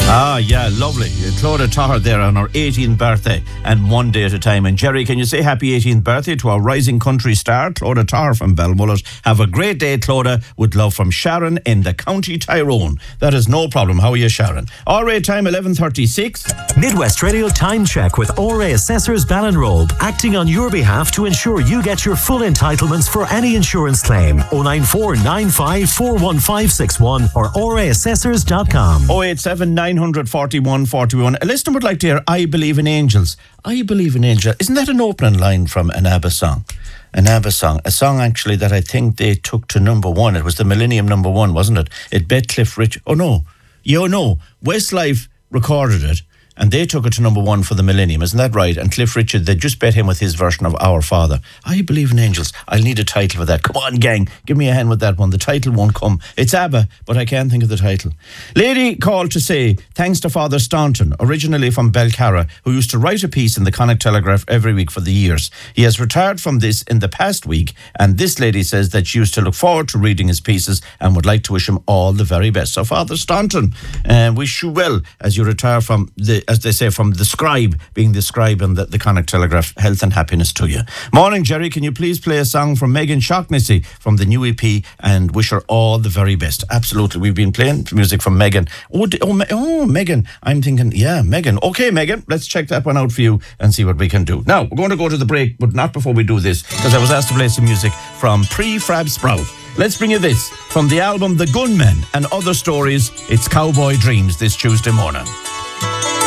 Ah, yeah, lovely. Clodagh Tahar there on her 18th birthday and one day at a time. And Jerry, can you say happy 18th birthday to our rising country star, Clodagh Tahar from Balmullet? Have a great day, Clodagh, with love from Sharon in the County Tyrone. That is no problem. How are you, Sharon? RA time 11:36. Midwest Radio Time Check with RA Assessors Ballinrobe, acting on your behalf to ensure you get your full entitlements for any insurance claim. 094 95 41561 or raassessors.com. 087 941 41. A listener would like to hear I Believe in Angels. I Believe in Angels. Isn't that an opening line from an ABBA song? An ABBA song. A song actually that I think they took to number one. It was the Millennium number one, wasn't it? It bet Cliff Richard. Oh no. Westlife recorded it and they took it to number one for the Millennium. Isn't that right? And Cliff Richard, they just bet him with his version of Our Father. I Believe in Angels. I'll need a title for that. Come on, gang. Give me a hand with that one. The title won't come. It's ABBA, but I can't think of the title. Lady called to say, thanks to Father Staunton, originally from Belcarra, who used to write a piece in the Connacht Telegraph every week for the years. He has retired from this in the past week, and this lady says that she used to look forward to reading his pieces and would like to wish him all the very best. So Father Staunton, wish you well as you retire from the, as they say, from the scribe, being the scribe in the Connacht Telegraph. Health and happiness to you. Morning, Jerry. Can you please play a song from Megan Shaughnessy from the new EP and wish her all the very best? Absolutely. We've been playing music from Megan. Oh, Megan. I'm thinking, yeah, Megan. Okay, Megan, let's check that one out for you and see what we can do. Now, we're going to go to the break, but not before we do this, because I was asked to play some music from Prefab Sprout. Let's bring you this from the album The Gunmen and Other Stories. It's Cowboy Dreams this Tuesday morning.